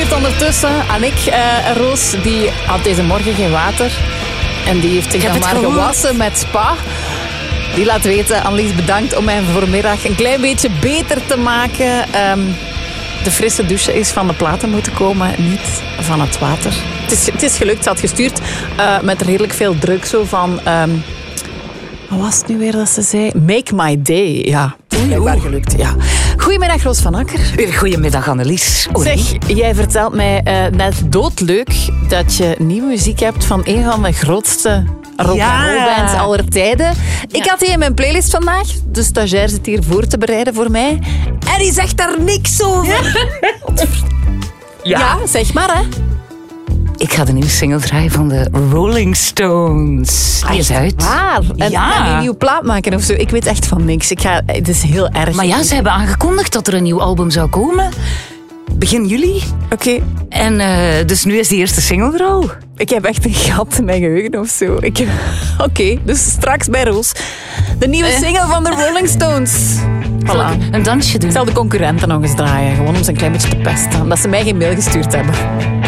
stuurt ondertussen Annick Roos. Die had deze morgen geen water. En die heeft zich dan maar gewassen met spa. Die laat weten, Annelies, bedankt om mij vanmiddag een klein beetje beter te maken. De frisse douche is van de platen moeten komen, niet van het water. Het is gelukt, ze had gestuurd met redelijk veel druk. Zo van, wat was het nu weer dat ze zei? Make my day, ja. Blijkbaar gelukt, ja. Goedemiddag, Roos van Akker. Goedemiddag, Annelies. Zeg, jij vertelt mij net doodleuk dat je nieuwe muziek hebt van een van de grootste rock'n'roll-bands aller tijden. Ik had die in mijn playlist vandaag. De stagiair zit hier voor te bereiden voor mij. En die zegt daar niks over. Ja, zeg maar, hè. Ik ga de nieuwe single draaien van de Rolling Stones. Die is uit. Waar? En een nieuwe plaat maken of zo. Ik weet echt van niks. Het is heel erg. Maar ja, ze hebben aangekondigd dat er een nieuw album zou komen. Begin juli. Oké. En dus nu is die eerste single er al. Ik heb echt een gat in mijn geheugen of zo. Oké, dus straks bij Roos. De nieuwe single van de Rolling Stones. Zal ik een dansje doen? Ik zal de concurrenten nog eens draaien. Gewoon om ze een klein beetje te pesten. Omdat ze mij geen mail gestuurd hebben.